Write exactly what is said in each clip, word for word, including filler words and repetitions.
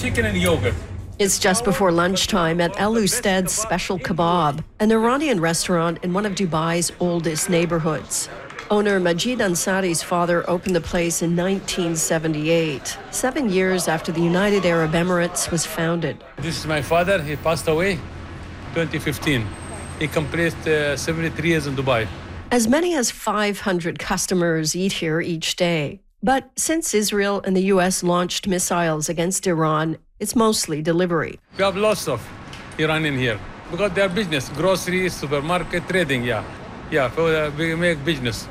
chicken and yogurt. It's just before lunchtime at Al Ustad's Special Kebab, an Iranian restaurant in one of Dubai's oldest neighborhoods. Owner Majid Ansari's father opened the place in nineteen seventy-eight, seven years after the United Arab Emirates was founded. This is my father. He passed away twenty fifteen. He completed uh, seventy-three years in Dubai. As many as five hundred customers eat here each day. But since Israel and the U S launched missiles against Iran, it's mostly delivery. We have lots of Iranian here because their business, groceries, supermarket, trading, yeah. Yeah, so, uh, we make business.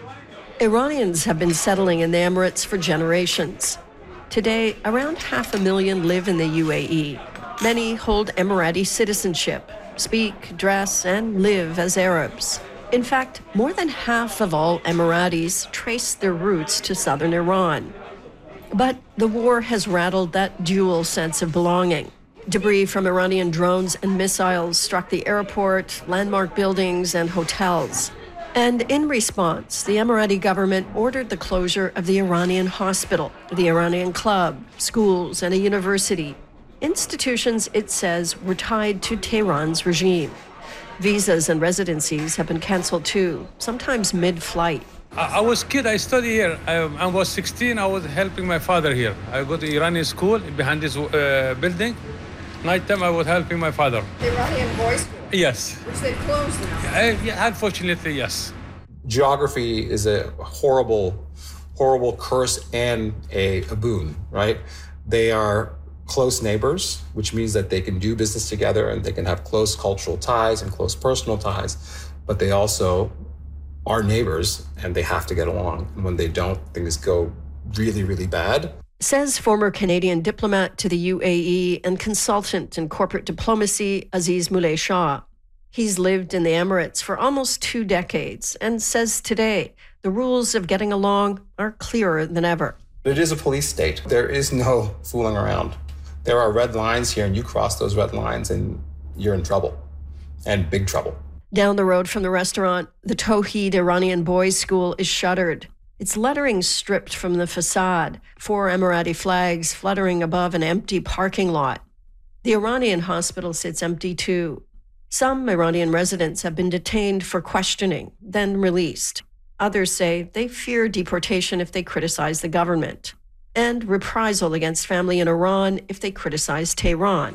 Iranians have been settling in the Emirates for generations. Today, around half a million live in the U A E. Many hold Emirati citizenship, speak, dress, and live as Arabs. In fact, more than half of all Emiratis trace their roots to southern Iran. But the war has rattled that dual sense of belonging. Debris from Iranian drones and missiles struck the airport, landmark buildings, and hotels. And in response, the Emirati government ordered the closure of the Iranian hospital, the Iranian club, schools, and a university. Institutions, it says, were tied to Tehran's regime. Visas and residencies have been canceled too, sometimes mid-flight. I, I was kid, I studied here. I, I was sixteen, I was helping my father here. I go to Iranian school behind this uh, building. Nighttime, I was helping my father. The Iranian boys' school? Yes. Which they've closed now? Uh, yeah, unfortunately, yes. Geography is a horrible, horrible curse and a, a boon, right? They are close neighbors, which means that they can do business together and they can have close cultural ties and close personal ties, but they also are neighbors and they have to get along. And when they don't, things go really, really bad. Says former Canadian diplomat to the U A E and consultant in corporate diplomacy, Aziz Moulay Shah. He's lived in the Emirates for almost two decades and says today the rules of getting along are clearer than ever. It is a police state. There is no fooling around. There are red lines here, and you cross those red lines and you're in trouble, and big trouble. Down the road from the restaurant, the Tawheed Iranian Boys' School is shuttered. Its lettering stripped from the facade, four Emirati flags fluttering above an empty parking lot. The Iranian hospital sits empty too. Some Iranian residents have been detained for questioning, then released. Others say they fear deportation if they criticize the government, and reprisal against family in Iran if they criticize Tehran.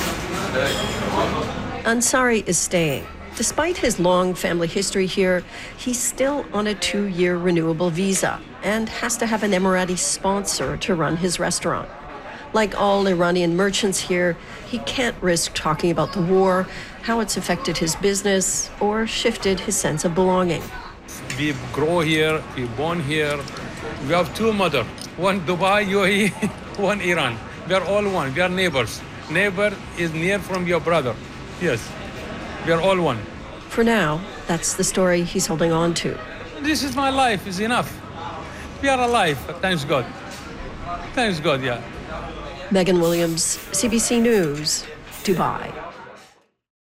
Ansari is staying. Despite his long family history here, he's still on a two-year renewable visa and has to have an Emirati sponsor to run his restaurant. Like all Iranian merchants here, he can't risk talking about the war, how it's affected his business, or shifted his sense of belonging. We grow here, we born here. We have two mothers, one Dubai, U A E, one Iran. We are all one, we are neighbors. Neighbor is near from your brother. Yes, we are all one. For now, that's the story he's holding on to. This is my life, is enough. We are alive, thanks God. Thanks God, yeah. Megan Williams, C B C News, Dubai.